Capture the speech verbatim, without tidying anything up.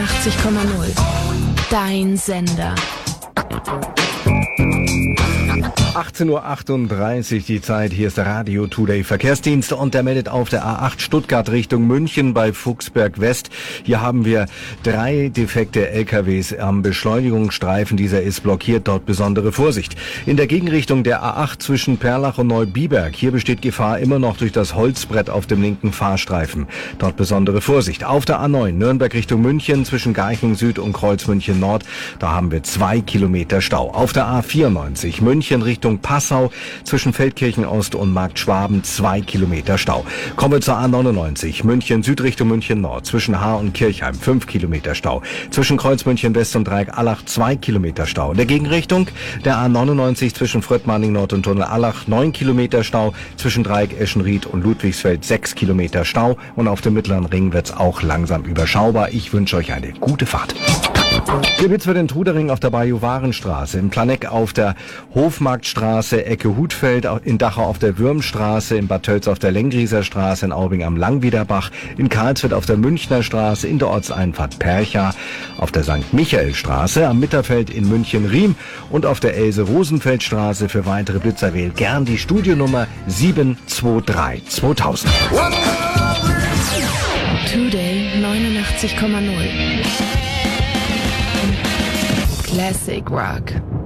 achtzig Komma null. Dein Sender. achtzehn Uhr achtunddreißig die Zeit, hier ist der Radio Today Verkehrsdienst und der meldet auf der A acht Stuttgart Richtung München bei Fuchsberg West. Hier haben wir drei defekte L K Ws am Beschleunigungsstreifen, dieser ist blockiert, dort besondere Vorsicht. In der Gegenrichtung der A acht zwischen Perlach und Neubiberg, hier besteht Gefahr immer noch durch das Holzbrett auf dem linken Fahrstreifen, dort besondere Vorsicht. Auf der A neun Nürnberg Richtung München zwischen Garching Süd und Kreuzmünchen Nord, da haben wir zwei Kilometer Stau. Auf der A vierundneunzig München Richtung Passau zwischen Feldkirchen Ost und Markt Schwaben zwei Kilometer Stau. Kommen wir zur A neunundneunzig München Süd Richtung München Nord zwischen Haar und Kirchheim fünf Kilometer Stau. Zwischen Kreuzmünchen West und Dreieck Allach zwei Kilometer Stau. In der Gegenrichtung der A neunundneunzig zwischen Fröttmanning Nord und Tunnel Allach neun Kilometer Stau. Zwischen Dreieck Eschenried und Ludwigsfeld sechs Kilometer Stau. Und auf dem Mittleren Ring wird's auch langsam überschaubar. Ich wünsche euch eine gute Fahrt. Gebitz für den Trudering auf der Bajuwarenstraße, im Planegg auf der Hofmarktstraße, Ecke Hutfeld, in Dachau auf der Würmstraße, in Bad Tölz auf der Lengrieser Straße, in Aubing am Langwiederbach, in Karlsfeld auf der Münchner Straße, in der Ortseinfahrt Percha, auf der Sankt Michael Straße, am Mitterfeld in München-Riem und auf der Else-Rosenfeld-Straße. Für weitere Blitzer wählt gern die Studionummer sieben zwei drei zweitausend. Today neunundachtzig Komma null. Classic Rock.